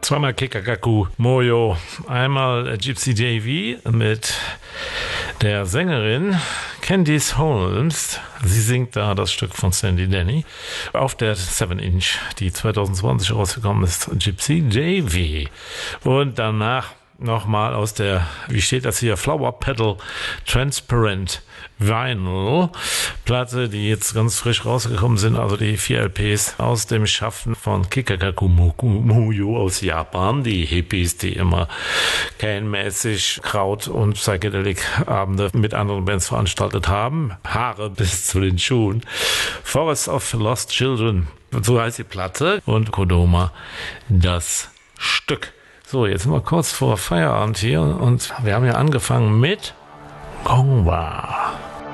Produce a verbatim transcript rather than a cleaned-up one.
Zweimal Kikagaku Moyo, einmal Gypsy Davy mit der Sängerin Candice Holmes. Sie singt da das Stück von Sandy Denny auf der seven inch, die zwanzig zwanzig rausgekommen ist, Gypsy Davy. Und danach nochmal aus der, wie steht das hier, Flower Petal Transparent Vinyl Platte, die jetzt ganz frisch rausgekommen sind, also die vier L Ps aus dem Schaffen von Kikagaku Moyo aus Japan, die Hippies, die immer canmäßig Kraut- und Psychedelic-Abende mit anderen Bands veranstaltet haben, Haare bis zu den Schuhen. Forest of Lost Children, so heißt die Platte, und Kodoma das Stück. So, jetzt sind wir kurz vor Feierabend hier und wir haben ja angefangen mit Kongwa.